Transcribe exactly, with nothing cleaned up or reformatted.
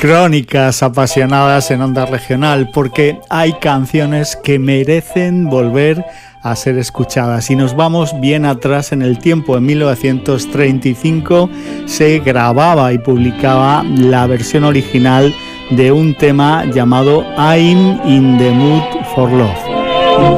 Crónicas apasionadas en Onda Regional, porque hay canciones que merecen volver a ser escuchadas. Y nos vamos bien atrás en el tiempo. En mil novecientos treinta y cinco se grababa y publicaba la versión original de un tema llamado I'm in the Mood for Love.